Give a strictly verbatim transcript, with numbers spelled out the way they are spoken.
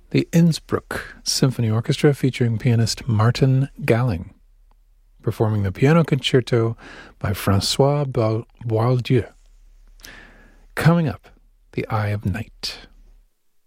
the Innsbruck Symphony Orchestra featuring pianist Martin Galling, performing the Piano Concerto by François Boieldieu. Coming up, The Eye of Night.